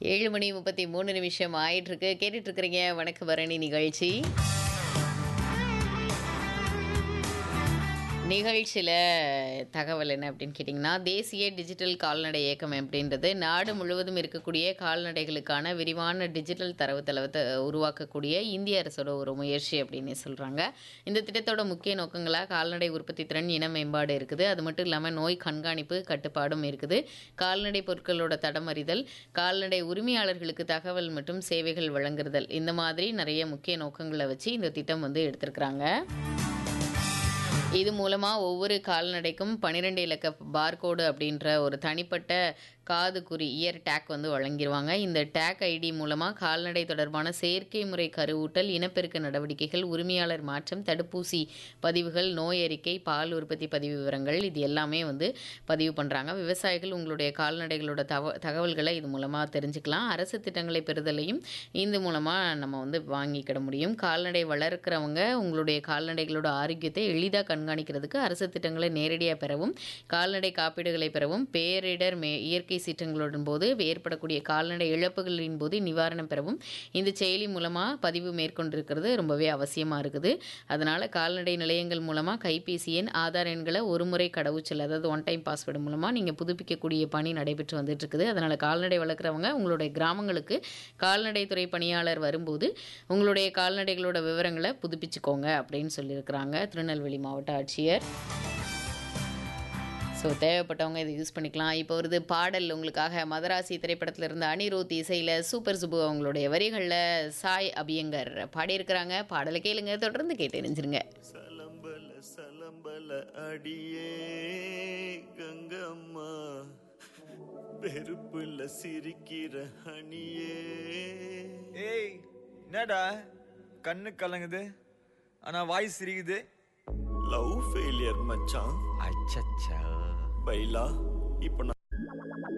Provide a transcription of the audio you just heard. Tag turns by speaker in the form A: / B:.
A: 7:33 ஆயிட்டிருக்கு. கேட்டுட்டு இருக்கிறீங்க வணக்க பரணி நிகழ்ச்சி. நிகழ்ச்சியில தகவல் என்ன அப்படின்னு கேட்டிங்கன்னா, தேசிய டிஜிட்டல் கால்நடை இயக்கம் அப்படின்றது நாடு முழுவதும் இருக்கக்கூடிய கால்நடைகளுக்கான விரிவான டிஜிட்டல் தரவுத்தளத்தை உருவாக்கக்கூடிய இந்திய அரசோட ஒரு முயற்சி அப்படின்னு சொல்கிறாங்க. இந்த திட்டத்தோட முக்கிய நோக்கங்களாக கால்நடை உற்பத்தி திறன், இன மேம்பாடு இருக்குது. அது மட்டும் இல்லாமல் நோய் கண்காணிப்பு கட்டுப்பாடும் இருக்குது. கால்நடை பொருட்களோட தடமறிதல், கால்நடை உரிமையாளர்களுக்கு தகவல் மற்றும் சேவைகள் வழங்குதல், இந்த மாதிரி நிறைய முக்கிய நோக்கங்களை வச்சு இந்த திட்டம் வந்து எடுத்திருக்கிறாங்க. இது மூலமாக ஒவ்வொரு கால்நடைக்கும் 12 இலக்க பார்கோடு அப்படின்ற ஒரு தனிப்பட்ட காது குறி இயர் டேக் வந்து வழங்கிடுவாங்க. இந்த டேக் ஐடி மூலமாக கால்நடை தொடர்பான செயற்கை முறை கருவூட்டல், இனப்பெருக்க நடவடிக்கைகள், உரிமையாளர் மாற்றம், தடுப்பூசி பதிவுகள், நோய் அறிக்கை, பால் உற்பத்தி பதிவு விவரங்கள், இது எல்லாமே வந்து பதிவு பண்ணுறாங்க. விவசாயிகள் உங்களுடைய கால்நடைகளோட தகவல்களை இது மூலமாக தெரிஞ்சுக்கலாம். அரசு திட்டங்களை பெறுதலையும் இந்த மூலமாக நம்ம வந்து வாங்கிக்கிட முடியும். கால்நடை வளர்க்குறவங்க உங்களுடைய கால்நடைகளோட ஆரோக்கியத்தை எளிதாக கண்காணிக்கிறதுக்கு அரசு திட்டங்களை நேரடியாக பெறவும், கால்நடை காப்பீடுகளை பெறவும், பேரிடர் இயற்கை சீற்றங்களுடன் போது ஏற்படக்கூடிய கால்நடை இழப்புகளின் போது நிவாரணம் பெறவும் இந்த செயலி மூலமாக பதிவு மேற்கொண்டிருக்கிறது ரொம்பவே அவசியமாக இருக்குது. அதனால் கால்நடை நிலையங்கள் மூலமாக கைபேசி எண், ஆதார் எண்களை ஒரு முறை கடவுச்சல், அதாவது ஒன் டைம் பாஸ்வேர்டு மூலமாக நீங்கள் புதுப்பிக்கக்கூடிய பணி நடைபெற்று வந்துட்டு இருக்குது. அதனால் கால்நடை வளர்க்குறவங்க உங்களுடைய கிராமங்களுக்கு கால்நடைத்துறை பணியாளர் வரும்போது உங்களுடைய கால்நடைகளோட விவரங்களை புதுப்பிச்சுக்கோங்க அப்படின்னு சொல்லியிருக்கிறாங்க திருநெல்வேலி மாவட்ட ஆட்சியர். ஸோ தேவைப்பட்டவங்க இதை யூஸ் பண்ணிக்கலாம். இப்போ வருது பாடல் உங்களுக்காக. மதராசி திரைப்படத்தில் இருந்த அனிருத் இசையில் சூப்பர் சுப்பு அவங்களுடைய வரிகளில் சாய் அபியங்கர் பாடியிருக்கிறாங்க. பாடலை கேளுங்க, தொடர்ந்து கேட்டு இணைஞ்சிருங்க.
B: சலம்பல சலம்பல அடியே கங்கம்மா, பெருப்புல சிரிக்கிற ஹனியே.
C: ஏய் என்னடா கண்ணு கலங்குது ஆனா வாய் சிரிக்குது?
B: லவ் ஃபெயிலியர் மச்சான்.
C: அச்சச்சா
B: பைலா இப்போ